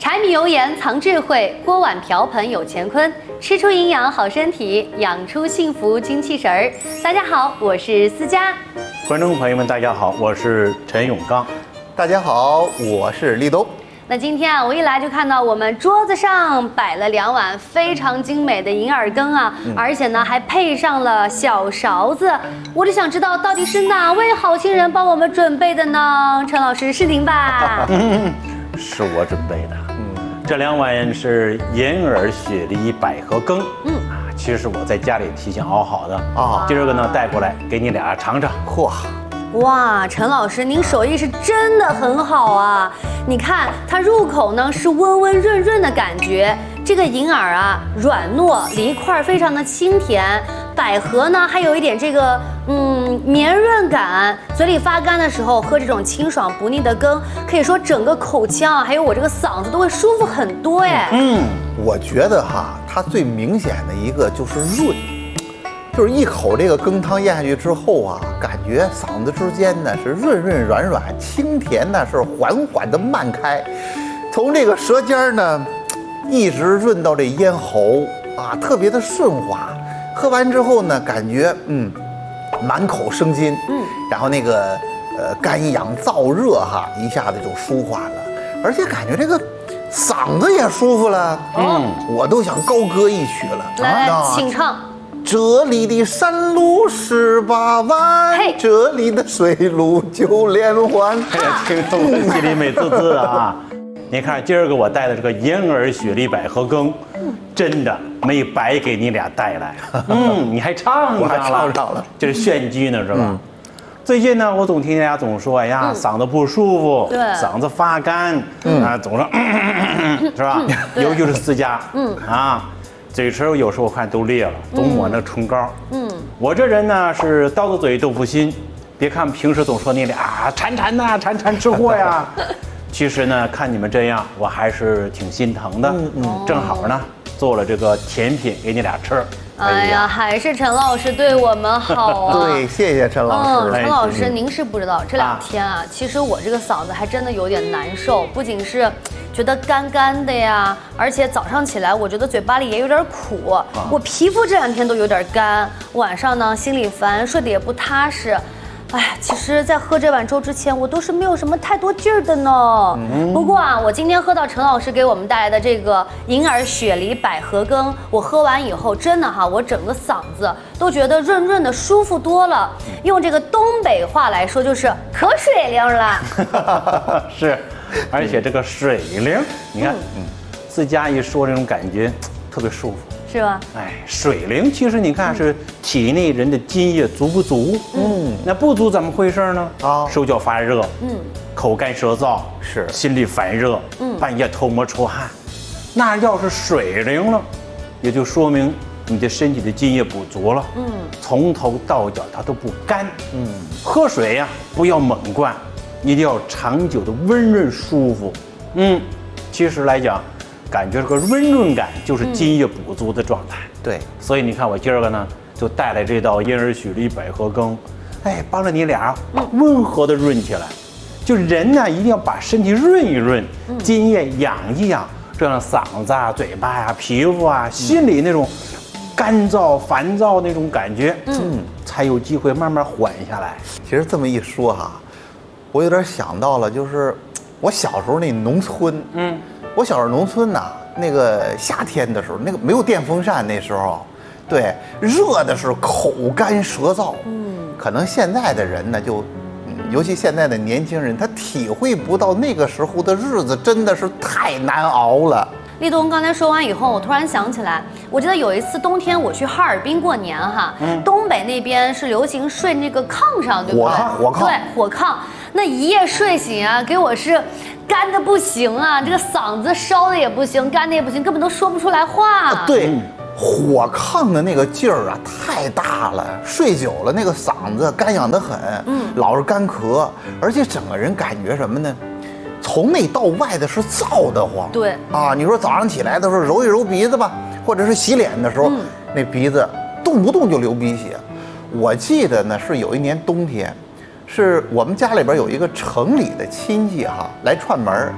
柴米油盐藏智慧，锅碗瓢盆有乾坤。吃出营养好身体，养出幸福精气神儿。大家好，我是思佳。 观众朋友们，大家好，我是陈永刚。 大家好，我是立冬。 那今天啊，我一来就看到我们桌子上摆了2碗非常精美的银耳羹啊，而且呢还配上了小勺子。我就想知道，到底是哪位好心人帮我们准备的呢？陈老师，是您吧？ 是我准备的。这2碗是银耳雪梨百合羹。其实我在家里提前熬好的啊。今儿个呢带过来给你俩尝尝。 嚯！ 哇，陈老师，您手艺是真的很好啊！你看它入口呢是温温润润的感觉，这个银耳啊软糯，梨块非常的清甜，百合呢还有一点这个绵润感，嘴里发干的时候喝这种清爽不腻的羹，可以说整个口腔啊还有我这个嗓子都会舒服很多耶。 我觉得哈，它最明显的一个就是润。就是一口这个羹汤咽下去之后啊，感觉嗓子之间呢是润润软软，清甜呢是缓缓的漫开，从这个舌尖呢一直润到这咽喉啊，特别的顺滑。喝完之后呢，感觉满口生津，然后那个干痒燥热哈，一下子就舒缓了，而且感觉这个嗓子也舒服了。我都想高歌一曲了。 来，请唱。 这里的山路18弯，这里的水路9连环。 哎呀，听众们心里美滋滋啊！你看今儿个我带的这个银耳雪梨百合羹，真的没白给你俩带来。你还唱上了，这是炫技呢，是吧？最近呢，我总听人家总说，哎呀，嗓子不舒服， 对， 嗓子发干，总说，是吧？尤其是思佳，嘴唇有时候我看都裂了，总抹那唇膏。我这人呢是刀子嘴豆腐心，别看平时总说你俩馋馋吃货呀，其实呢看你们这样，我还是挺心疼的。正好呢做了这个甜品给你俩吃。 哎呀，还是陈老师对我们好啊！ 对，谢谢陈老师。 陈老师，您是不知道，这2天啊，其实我这个嗓子还真的有点难受，不仅是觉得干干的呀，而且早上起来我觉得嘴巴里也有点苦，我皮肤这2天都有点干，晚上呢心里烦，睡得也不踏实。哎，其实，在喝这碗粥之前，我都是没有什么太多劲儿的呢。不过啊，我今天喝到陈老师给我们带来的这个银耳雪梨百合羹，我喝完以后，真的哈，我整个嗓子都觉得润润的，舒服多了。用这个东北话来说，就是可水灵了。 是，而且这个水灵，你看，思佳一说这种感觉，特别舒服。 是吧？ 哎，水灵其实你看是体内人的津液足不足？那不足怎么回事呢？手脚发热，口干舌燥， 是心里烦热，半夜偷摸出汗。那要是水灵了，也就说明你的身体的津液补足了。从头到脚它都不干。喝水呀，不要猛灌，一定要长久的温润舒服。其实来讲。感觉这个温润感就是津液补足的状态。 对， 所以你看我今儿个呢就带来这道银耳雪梨百合羹，帮着你俩温和的润起来。就人呢一定要把身体润一润，津液养一养，这样嗓子啊、嘴巴呀、皮肤啊、心里那种干燥、烦躁那种感觉，才有机会慢慢缓下来。 其实这么一说哈，我有点想到了，就是我小时候那农村，我小时候农村呐，那个夏天的时候，那个没有电风扇，那时候，对，热的是口干舌燥。可能现在的人呢，就，尤其现在的年轻人，他体会不到那个时候的日子真的是太难熬了。 立冬刚才说完以后，我突然想起来，我记得有一次冬天我去哈尔滨过年哈，东北那边是流行睡那个炕上，对不对？ 火炕。 对，火炕，那一夜睡醒啊，给我是干的不行啊，这个嗓子烧的也不行，干的也不行，根本都说不出来话。 对，火炕的那个劲儿啊太大了，睡久了那个嗓子干痒得很，老是干咳，而且整个人感觉什么呢？从内到外的是燥得慌。 对啊，你说早上起来的时候揉一揉鼻子吧，或者是洗脸的时候，那鼻子动不动就流鼻血。我记得呢是有一年冬天，是我们家里边有一个城里的亲戚哈来串门，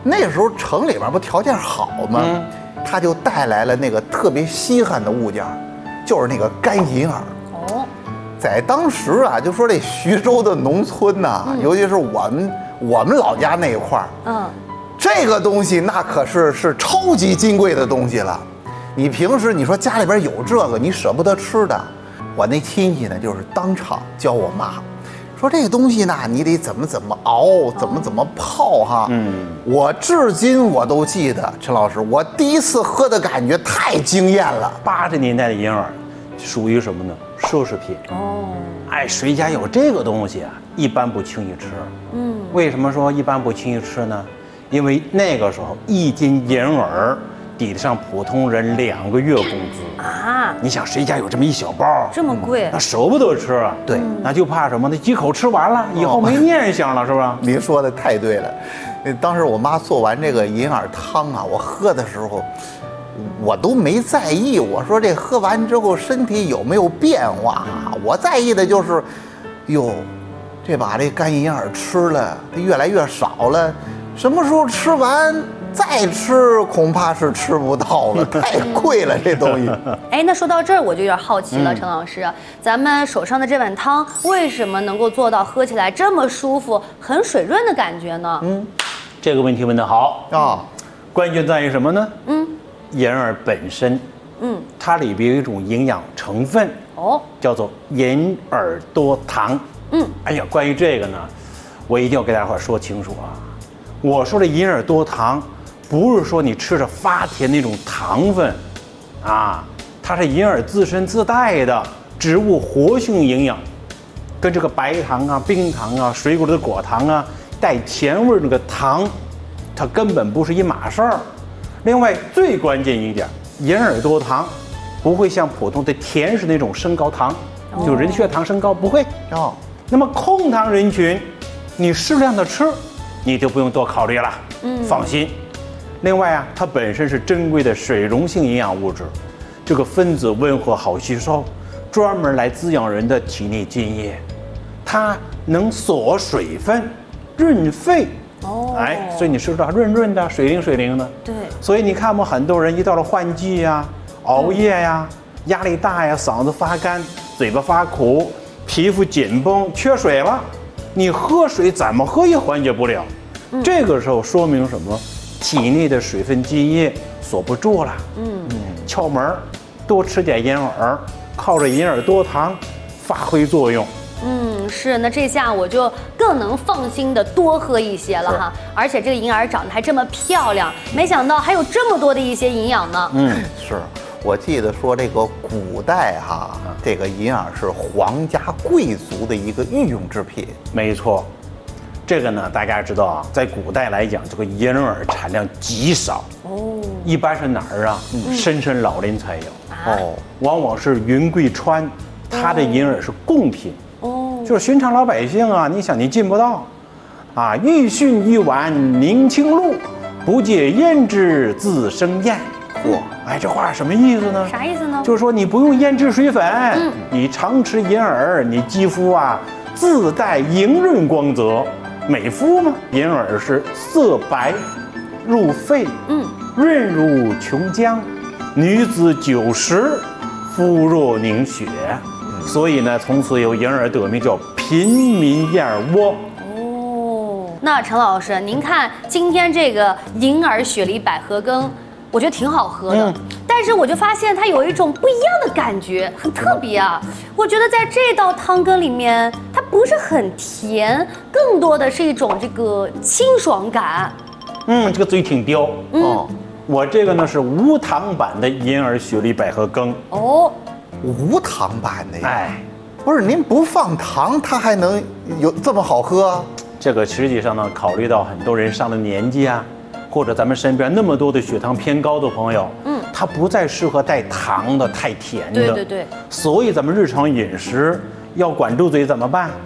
那时候城里面不条件好吗？他就带来了那个特别稀罕的物件，就是那个干银耳。哦，在当时啊，就说这徐州的农村呐，尤其是我们老家那一块儿，这个东西那可是超级金贵的东西了。你平时你说家里边有这个，你舍不得吃的。我那亲戚呢，就是当场教我妈，说这个东西呢，你得怎么熬，怎么泡哈。我至今我都记得，陈老师，我第一次喝的感觉太惊艳了。 80年代的银耳，属于什么呢？奢侈品。哎，谁家有这个东西啊，一般不轻易吃。为什么说一般不轻易吃呢？因为那个时候1斤银耳抵得上普通人2个月工资啊！你想谁家有这么一小包， 这么贵， 那舍不得吃啊？ 对， 那就怕什么？那几口吃完了以后没念想了，是吧？ 您说的太对了。当时我妈做完这个银耳汤啊，我喝的时候，我都没在意。我说这喝完之后身体有没有变化啊？我在意的就是，哟，这把这干银耳吃了，越来越少了，什么时候吃完？再吃恐怕是吃不到了，太贵了这东西。 哎，那说到这儿我就有点好奇了，陈老师，咱们手上的这碗汤为什么能够做到喝起来这么舒服、很水润的感觉呢？ 这个问题问得好啊！ 关键在于什么呢？银耳本身，它里边有一种营养成分叫做银耳多糖。哎呀，关于这个呢，我一定要给大家伙说清楚啊！我说的银耳多糖，不是说你吃着发甜那种糖分，啊，它是银耳自身自带的植物活性营养，跟这个白糖啊、冰糖啊、水果的果糖啊带甜味那个糖，它根本不是一码事儿。另外，最关键一点，银耳多糖不会像普通的甜食那种升高糖，就人血糖升高不会。那么控糖人群，你适量的吃，你就不用多考虑了，放心。另外啊，它本身是珍贵的水溶性营养物质，这个分子温和好吸收，专门来滋养人的体内津液，它能锁水分、润肺。哎，所以你吃到润润的、水灵水灵的。 对。 所以你看嘛，很多人一到了换季呀、熬夜呀、压力大呀、嗓子发干、嘴巴发苦、皮肤紧绷、缺水了，你喝水怎么喝也缓解不了。这个时候说明什么？体内的水分津液锁不住了。窍门多吃点银耳，靠着银耳多糖发挥作用。 是，那这下我就更能放心的多喝一些了哈。而且这个银耳长得还这么漂亮，没想到还有这么多的一些营养呢。 是我记得说这个古代哈，这个银耳是皇家贵族的一个御用之品。 没错。这个呢，大家知道啊，在古代来讲，这个银耳产量极少。一般是哪儿啊？深山老林才有。往往是云贵川，它的银耳是贡品。就是寻常老百姓啊，你想你进不到。啊，欲训一碗明清露，不借胭脂自生艳。哎，这话什么意思呢？ 啥意思呢？ 就是说你不用胭脂水粉，你常吃银耳，你肌肤啊自带莹润光泽。美肤嘛，银耳是色白，入肺，润如琼浆，女子90，肤若凝雪。所以呢，从此有银耳得名叫平民燕耳窝。 那陈老师，您看今天这个银耳雪梨百合羹，我觉得挺好喝的，但是我就发现它有一种不一样的感觉，很特别啊。我觉得在这道汤羹里面，它不是很甜，更多的是一种这个清爽感。 这个嘴挺刁。我这个呢是无糖版的银耳雪梨百合羹。 无糖版的呀？哎，不是您不放糖，它还能有这么好喝？ 这个实际上呢，考虑到很多人上了年纪啊，或者咱们身边那么多的血糖偏高的朋友，它不再适合带糖的、太甜的。对。所以咱们日常饮食要管住嘴怎么办？